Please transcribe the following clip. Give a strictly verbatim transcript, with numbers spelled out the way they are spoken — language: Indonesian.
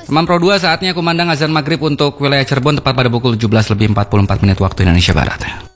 Teman Pro dua, saatnya kumandang azan maghrib untuk wilayah Cirebon tepat pada pukul tujuh belas lebih empat puluh empat menit waktu Indonesia Barat.